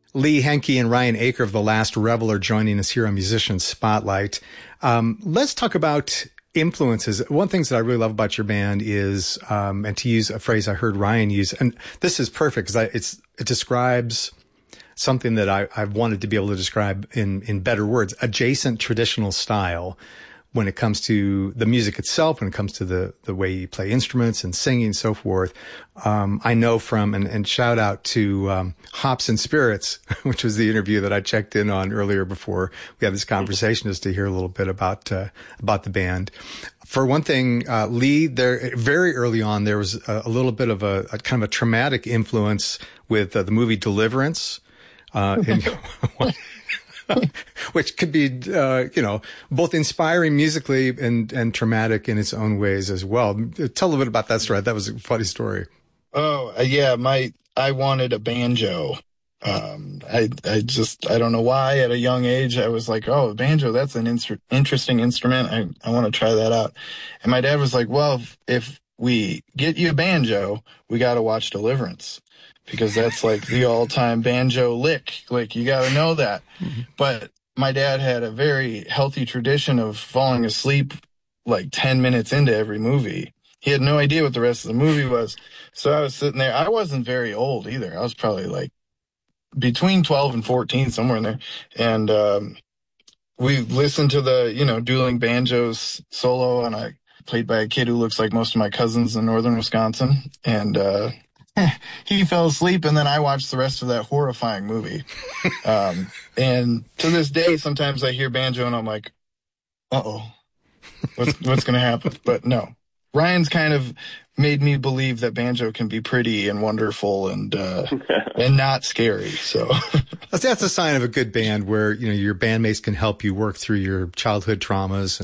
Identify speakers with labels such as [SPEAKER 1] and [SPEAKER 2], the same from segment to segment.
[SPEAKER 1] Lee Henke and Ryan Aker of The Last Rebel are joining us here on Musician Spotlight. Let's talk about influences. One of the things that I really love about your band is, and to use a phrase I heard Ryan use, and this is perfect because it describes something that I've wanted to be able to describe in better words, adjacent traditional style. When it comes to the music itself, when it comes to the way you play instruments and singing and so forth. I know from, and shout out to Hops and Spirits, which was the interview that I checked in on earlier before we had this conversation, just to hear a little bit about the band. For one thing, Lee, there, very early on, there was a little bit of a kind of a traumatic influence with the movie Deliverance. Which could be, both inspiring musically and traumatic in its own ways as well. Tell a little bit about that story. That was a funny story.
[SPEAKER 2] Oh, yeah. I wanted a banjo. I don't know why at a young age I was like, oh, banjo, that's an interesting instrument. I want to try that out. And my dad was like, well, if we get you a banjo, we got to watch Deliverance. Because that's like the all-time banjo lick. Like, you got to know that. Mm-hmm. But my dad had a very healthy tradition of falling asleep like 10 minutes into every movie. He had no idea what the rest of the movie was. So I was sitting there. I wasn't very old either. I was probably like between 12 and 14, somewhere in there. And we listened to the, Dueling Banjos solo, and I played by a kid who looks like most of my cousins in northern Wisconsin. And he fell asleep, and then I watched the rest of that horrifying movie. And to this day, sometimes I hear banjo, and I'm like, uh-oh, what's going to happen? But no, Ryan's kind of made me believe that banjo can be pretty and wonderful and not scary. So
[SPEAKER 1] that's a sign of a good band, where your bandmates can help you work through your childhood traumas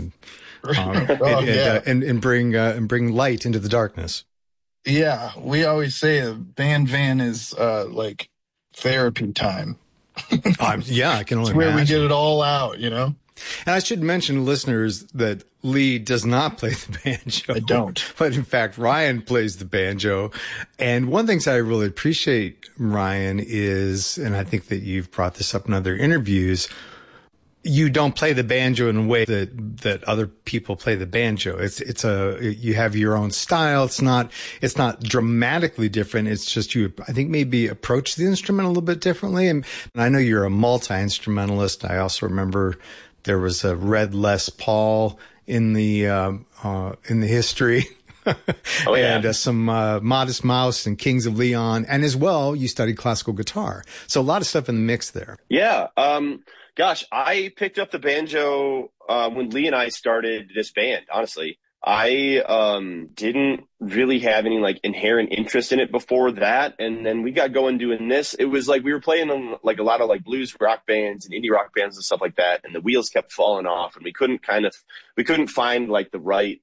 [SPEAKER 1] and bring light into the darkness.
[SPEAKER 2] Yeah, we always say a band van is like therapy time.
[SPEAKER 1] Yeah, I can only
[SPEAKER 2] it's where
[SPEAKER 1] imagine.
[SPEAKER 2] We get it all out, And
[SPEAKER 1] I should mention, listeners, that Lee does not play the banjo.
[SPEAKER 2] I don't.
[SPEAKER 1] But in fact, Ryan plays the banjo. And one of the things I really appreciate, Ryan, is, and I think that you've brought this up in other interviews, you don't play the banjo in a way that other people play the banjo. You have your own style. It's not dramatically different. It's just I think maybe approach the instrument a little bit differently. And I know you're a multi-instrumentalist. I also remember there was a red Les Paul in the history.
[SPEAKER 3] Oh, yeah.
[SPEAKER 1] And some Modest Mouse and Kings of Leon. And as well, you studied classical guitar. So a lot of stuff in the mix there.
[SPEAKER 3] Yeah. Gosh, I picked up the banjo when Lee and I started this band, honestly. I didn't really have any like inherent interest in it before that. And then we got going doing this. It was like we were playing on like a lot of like blues rock bands and indie rock bands and stuff like that. And the wheels kept falling off, and we couldn't find like the right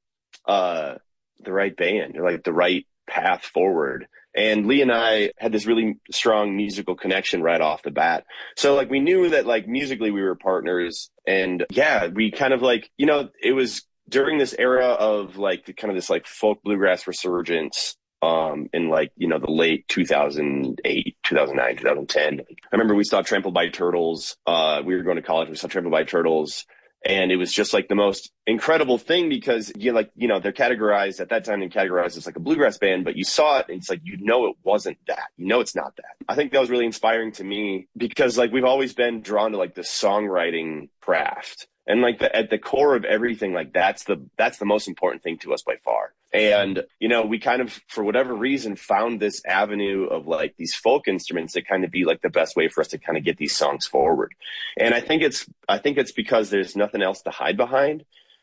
[SPEAKER 3] band, or like the right path forward. And Lee and I had this really strong musical connection right off the bat. So like we knew that like musically we were partners, and yeah, we kind of like, it was during this era of like the kind of this like folk bluegrass resurgence in like, the late 2008, 2009, 2010. I remember we saw Trampled by Turtles. We were going to college. We saw Trampled by Turtles. And it was just like the most incredible thing, because they're categorized at that time, they're categorized as like a bluegrass band, but you saw it and it's like, it wasn't that, it's not that. I think that was really inspiring to me, because like we've always been drawn to like the songwriting craft, and like at the core of everything, like that's the most important thing to us by far. And, we kind of, for whatever reason, found this avenue of like these folk instruments that kind of be like the best way for us to kind of get these songs forward. And I think it's because there's nothing else to hide behind.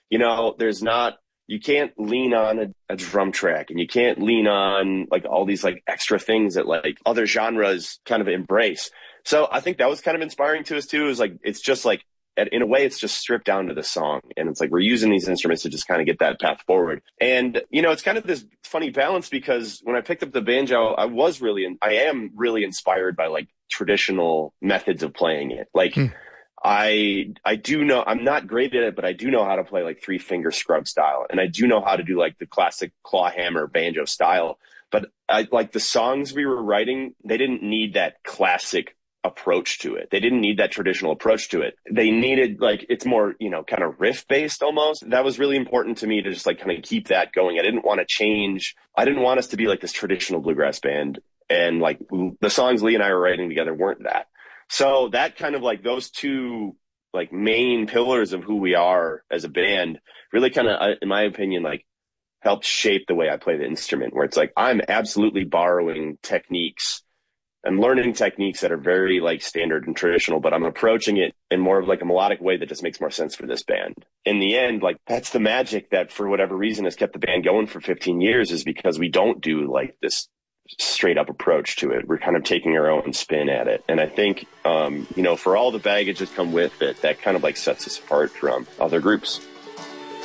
[SPEAKER 3] You can't lean on a drum track, and you can't lean on like all these like extra things that like other genres kind of embrace. So I think that was kind of inspiring to us too. Is like, it's just like, in a way, it's just stripped down to the song. And it's like, we're using these instruments to just kind of get that path forward. And, it's kind of this funny balance, because when I picked up the banjo, I am really inspired by like traditional methods of playing it. Like, I do know, I'm not great at it, but I do know how to play like 3-finger scrub style. And I do know how to do like the classic claw hammer banjo style. But I like the songs we were writing, they didn't need that classic approach to it. They didn't need that traditional approach to it. They needed like, it's more, kind of riff based almost. That was really important to me to just like kind of keep that going. I didn't want to change. I didn't want us to be like this traditional bluegrass band. And like the songs Lee and I were writing together weren't that. So that kind of like those two like main pillars of who we are as a band really kind of, in my opinion, like helped shape the way I play the instrument, where it's like, I'm absolutely borrowing techniques and learning techniques that are very like standard and traditional, but I'm approaching it in more of like a melodic way that just makes more sense for this band. In the end, like that's the magic that for whatever reason has kept the band going for 15 years, is because we don't do like this straight up approach to it. We're kind of taking our own spin at it. And I think, for all the baggage that come with it, that kind of like sets us apart from other groups.